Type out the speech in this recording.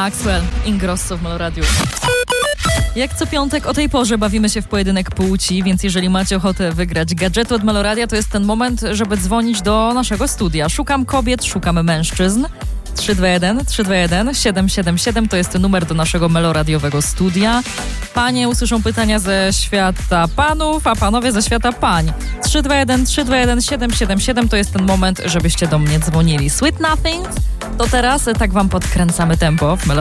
Axwell, Ingrosso w Meloradiu. Jak co piątek o tej porze bawimy się w pojedynek płci, więc jeżeli macie ochotę wygrać gadżety od Meloradia, to jest ten moment, żeby dzwonić do naszego studia. Szukam kobiet, szukamy mężczyzn. 321 777 to jest numer do naszego meloradiowego studia. Panie usłyszą pytania ze świata panów, a panowie ze świata pań. 321 777 to jest ten moment, żebyście do mnie dzwonili. Sweet Nothing to teraz tak wam podkręcamy tempo w Meloradiu.